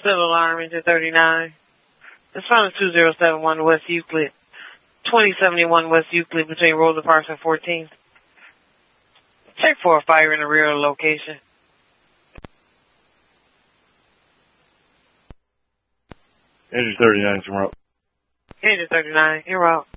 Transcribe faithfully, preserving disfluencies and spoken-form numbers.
Civil alarm, engine thirty-nine. It's found at two zero seven one West Euclid, twenty seventy-one West Euclid between Rosa Parks and fourteenth. Check for a fire in the rear of the location. Engine thirty-nine, you're out. Engine thirty-nine, you're out.